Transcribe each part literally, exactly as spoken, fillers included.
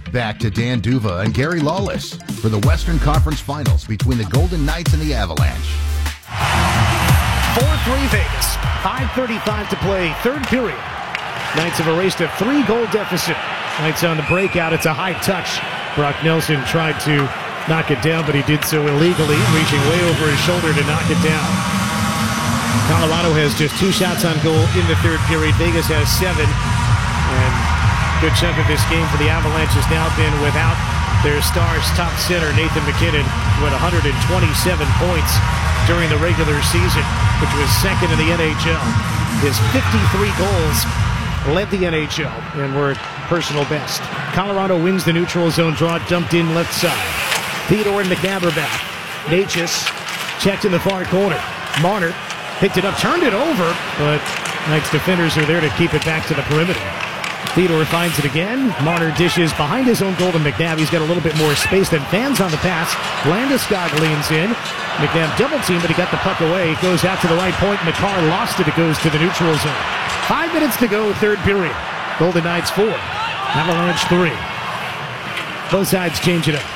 Back to Dan Duva and Gary Lawless for the Western Conference Finals between the Golden Knights and the Avalanche. four three Vegas. five thirty-five to play, third period. Knights have erased a three-goal deficit. Knights on the breakout. It's a high touch. Brock Nelson tried to knock it down, but he did so illegally, reaching way over his shoulder to knock it down. Colorado has just two shots on goal in the third period. Vegas has seven. And a good chunk of this game for the Avalanche has now been without their star's top center, Nathan MacKinnon, with one hundred twenty-seven points during the regular season, which was second in the N H L. His fifty-three goals led the N H L and were personal best. Colorado wins the neutral zone draw, dumped in left side. Theodore and McNabb are back. Natchez checked in the far corner. Marner picked it up, turned it over, but Knights defenders are there to keep it back to the perimeter. Theodore finds it again. Marner dishes behind his own goal to McNabb. He's got a little bit more space than fans on the pass. Landeskog leans in. McNabb double team, but he got the puck away. It goes out to the right point. McCarr lost it. It goes to the neutral zone. Five minutes to go, third period. Golden Knights four. Avalanche three. Both sides change it up.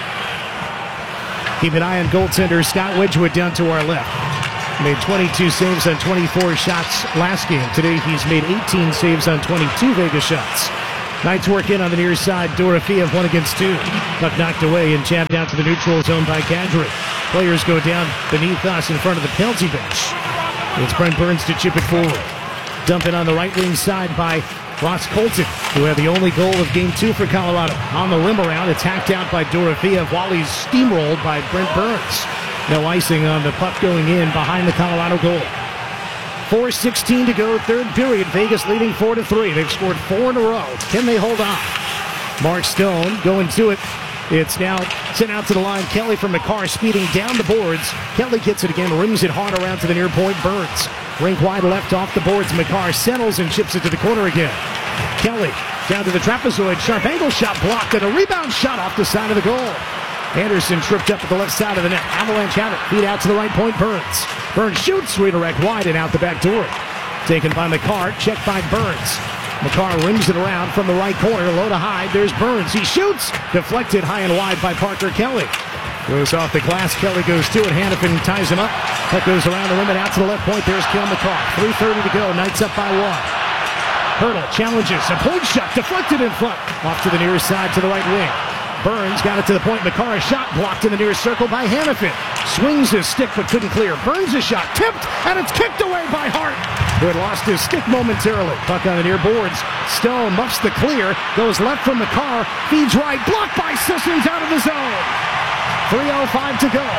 Keep an eye on goaltender Scott Wedgwood down to our left. Made twenty-two saves on twenty-four shots last game. Today he's made eighteen saves on twenty-two Vegas shots. Knights work in on the near side. Dorofeev one against two. Puck knocked away and jabbed down to the neutral zone by Kadri. Players go down beneath us in front of the penalty bench. It's Brent Burns to chip it forward. Dumping on the right wing side by Ross Colton, who had the only goal of game two for Colorado. On the rim around, it's hacked out by Dorofeev while he's steamrolled by Brent Burns. No icing on the puck going in behind the Colorado goal. four sixteen to go, third period. Vegas leading four to three. They've scored four in a row. Can they hold on? Mark Stone going to it. It's now sent out to the line. Kelly from McCarr speeding down the boards. Kelly gets it again, rims it hard around to the near point. Burns. Rink wide left off the boards. McCarr settles and chips it to the corner again. Kelly down to the trapezoid. Sharp angle shot blocked and a rebound shot off the side of the goal. Anderson tripped up at the left side of the net. Avalanche have it. Feed out to the right point. Burns. Burns shoots. Redirect wide and out the back door. Taken by McCarr. Checked by Burns. McCarr rims it around from the right corner. Low to high. There's Burns. He shoots. Deflected high and wide by Parker Kelly. Goes off the glass. Kelly goes to it. Hannafin ties him up. Puck goes around the rim and out to the left point. There's Cale McCarr. three thirty to go. Knights up by one. Hurdle challenges. A point shot. Deflected in front. Off to the near side to the right wing. Burns got it to the point. McCarr, a shot blocked in the near circle by Hannafin. Swings his stick but couldn't clear. Burns a shot. Tipped and it's kicked away by Hart, who had lost his stick momentarily. Puck on the near boards. Stone muffs the clear. Goes left from McCarr. Feeds right. Blocked by Sissons out of the zone. three oh five to go.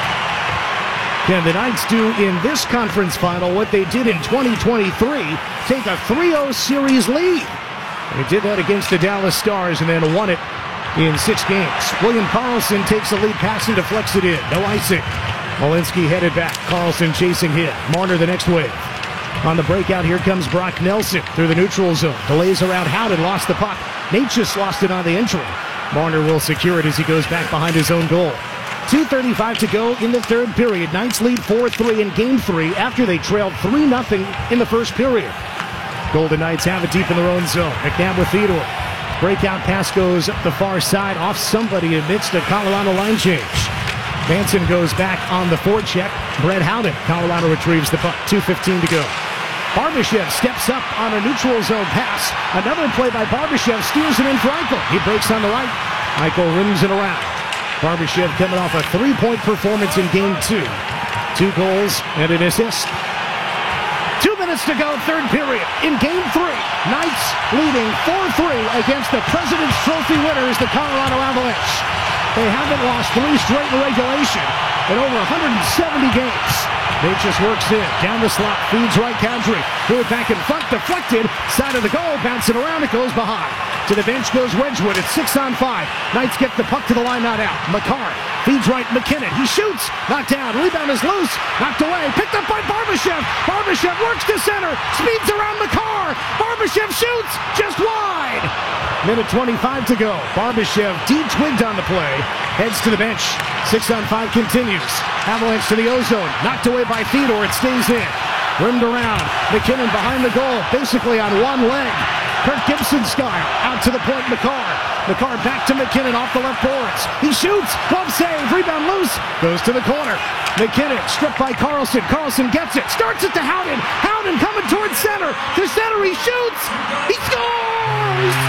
Can the Knights do in this conference final what they did in twenty twenty-three? Take a three oh series lead. They did that against the Dallas Stars and then won it in six games. William Karlsson takes the lead pass and deflects it in. No icing. Malinsky headed back. Karlsson chasing him. Marner the next wave. On the breakout, here comes Brock Nelson through the neutral zone. Delays around Howden, lost the puck. Natchez lost it on the entry. Marner will secure it as he goes back behind his own goal. two thirty-five to go in the third period. Knights lead four three in game three after they trailed three nothing in the first period. Golden Knights have it deep in their own zone. McNabb with Theodore. Breakout pass goes up the far side off somebody amidst a Colorado line change. Manson goes back on the forecheck. Brett Howden. Colorado retrieves the puck. two fifteen to go. Barbashev steps up on a neutral zone pass. Another play by Barbashev steers it in for Eichel. He breaks on the right. Eichel rims it around. Barbashev coming off a three-point performance in game two. Two goals and an assist. Two minutes to go, third period. In game three, Knights leading four three against the President's Trophy winners, the Colorado Avalanche. They haven't lost three straight in regulation in over one hundred seventy games. Natchez works in, down the slot, feeds right Kadri. Threw it back in front, deflected, side of the goal, bouncing around, it goes behind. To the bench goes Wedgwood, it's six on five. Knights get the puck to the line, not out. McCarr feeds right MacKinnon, he shoots, knocked down, rebound is loose, knocked away, picked up by Barbashev. Barbashev works to center, speeds around McCarr. Barbashev shoots, just wide. Minute twenty-five to go. Barbashev de-twigged on the play, heads to the bench. Six on five continues. Avalanche to the ozone, knocked away by Theodore, it stays in. Rimmed around, MacKinnon behind the goal, basically on one leg. Kirk Gibson style. Out to the point, McCarr. McCarr back to McKinnon off the left boards. He shoots. Glove save. Rebound loose. Goes to the corner. McKinnon stripped by Carlson. Carlson gets it. Starts it to Howden. Howden coming towards center. To center. He shoots. He scores!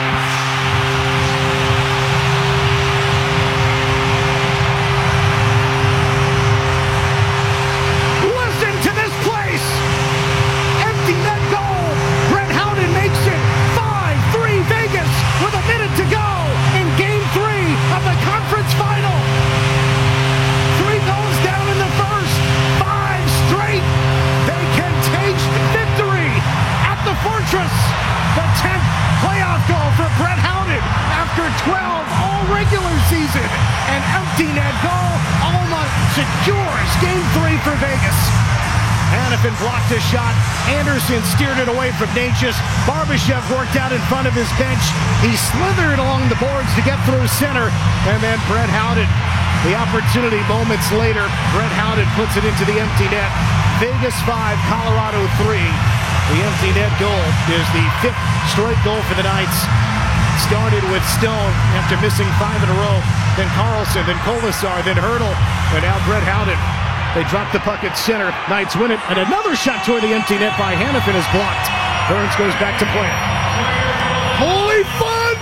To go in game three of the conference final. Three goals down in the first, five straight. They can taste victory at the Fortress. The tenth playoff goal for Brett Howden after twelve all regular season. An empty net goal almost secures game three for Vegas. Hanifin blocked a shot. Anderson steered it away from Necas. Barbashev worked out in front of his bench. He slithered along the boards to get through center. And then Brett Howden. The opportunity moments later. Brett Howden puts it into the empty net. Vegas five, Colorado three. The empty net goal is the fifth straight goal for the Knights. Started with Stone after missing five in a row. Then Carlson, then Kolasar, then Hurdle. And now Brett Howden. They drop the puck at center. Knights win it. And another shot toward the empty net by Hanifin is blocked. Burns goes back to play. Holy fun!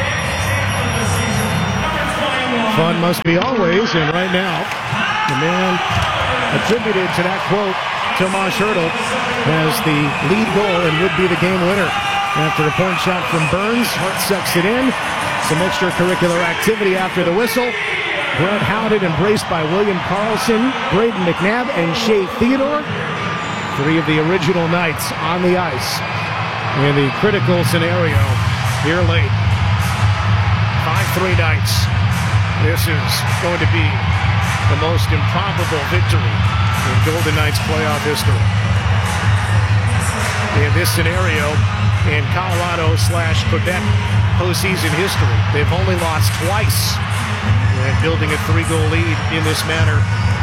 Fun must be always. And right now, the man attributed to that quote, Tomas Hurdle, has the lead goal and would be the game winner. After a point shot from Burns, Hart sucks it in. Some extracurricular activity after the whistle. Brett Howden embraced by William Karlsson, Braden McNabb, and Shea Theodore. Three of the original Knights on the ice in the critical scenario here late. five three Knights. This is going to be the most improbable victory in Golden Knights playoff history. In this scenario, in Colorado slash Quebec postseason history, they've only lost twice. And building a three-goal lead in this manner.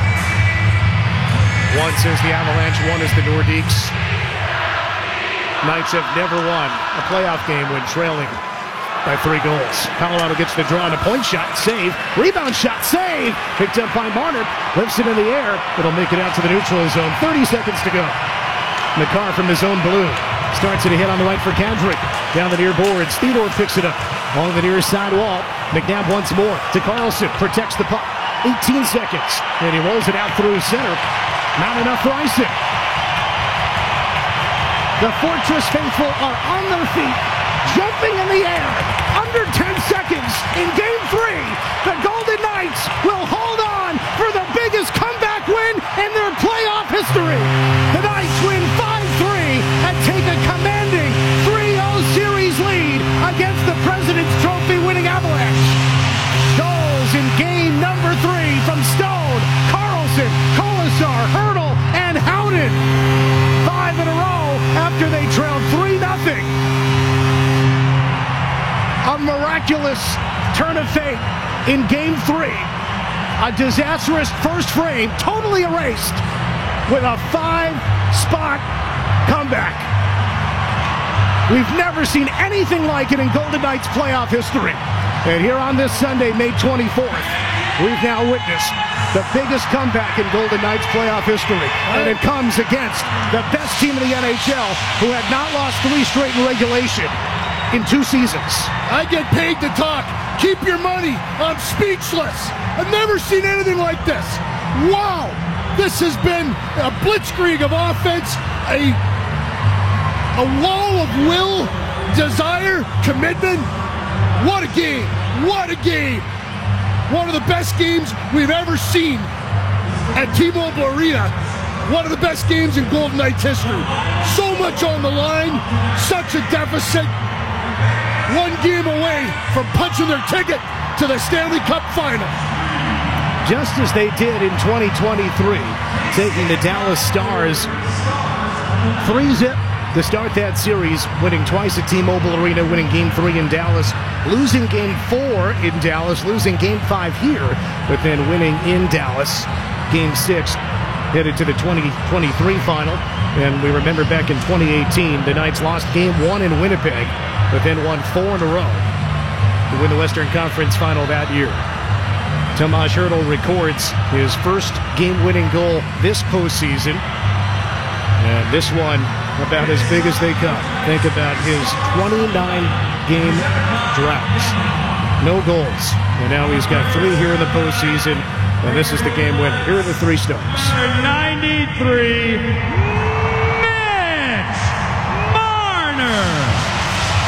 Once as the Avalanche, one as the Nordiques. Knights have never won a playoff game when trailing by three goals. Colorado gets the draw on a point shot, save. Rebound shot, save. Picked up by Marner, lifts it in the air. It'll make it out to the neutral zone. thirty seconds to go. McCarr from his own blue. Starts it ahead on the right for Kadrick. Down the near boards. Theodore picks it up along the near side wall. McNabb once more to Carlson. Protects the puck. eighteen seconds. And he rolls it out through center. Not enough for icing. The Fortress faithful are on their feet. Jumping in the air. Under ten seconds in game three. The Golden Knights will hold on for the biggest comeback win in their playoff history. The Knights win five three and take a commanding three oh series lead against the President's Trophy winning Avalanche. Goals in game number three from Stone, Carlson, Kolasar, Hurdle, and Howden. Five in a row after they trailed three nothing. A miraculous turn of fate in game three. A disastrous first frame, totally erased, with a five-spot comeback. We've never seen anything like it in Golden Knights playoff history. And here on this Sunday, May twenty-fourth, we've now witnessed the biggest comeback in Golden Knights playoff history. And it comes against the best team in the N H L, who had not lost three straight in regulation in two seasons. I get paid to talk. Keep your money. I'm speechless. I've never seen anything like this. Wow. This has been a blitzkrieg of offense, a, a wall of will, desire, commitment. What a game. What a game. One of the best games we've ever seen at T-Mobile Arena. One of the best games in Golden Knights history. So much on the line, such a deficit. One game away from punching their ticket to the Stanley Cup final. Just as they did in twenty twenty-three, taking the Dallas Stars three zip to start that series, winning twice at T-Mobile Arena, winning game three in Dallas, losing game four in Dallas, losing game five here, but then winning in Dallas, game six headed to the twenty twenty-three final. And we remember back in twenty eighteen, the Knights lost game one in Winnipeg, but then won four in a row to win the Western Conference final that year. Tomas Hertl records his first game-winning goal this postseason. And this one about as big as they come. Think about his twenty-nine game drought. No goals. And now he's got three here in the postseason. And this is the game winner. Here are the three stars. ninety-three, Mitch Marner.